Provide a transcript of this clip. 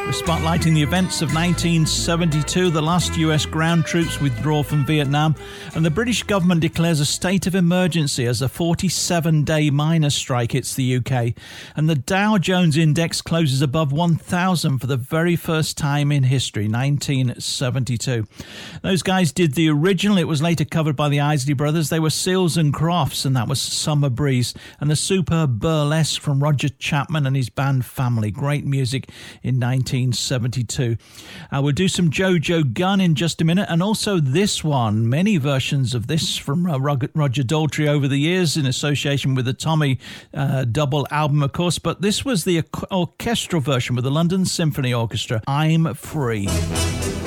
spotlighting the events of 1972, the last US ground troops withdraw from Vietnam, and the British government declares a state of emergency as a 47-day miners' strike hits the UK, and the Dow Jones Index closes above 1,000 for the very first time in history, 1972. Those guys did the original. It was later covered by the Isley Brothers. They were Seals and Crofts, and that was Summer Breeze, and the superb Burlesque from Roger Chapman and his band Family. Great music in 1972. We'll do some Jojo Gunn in just a minute, and also this one. Many versions of this from Roger Daltrey over the years in association with the Tommy double album, of course, but this was the orchestral version with the London Symphony Orchestra, I'm Free.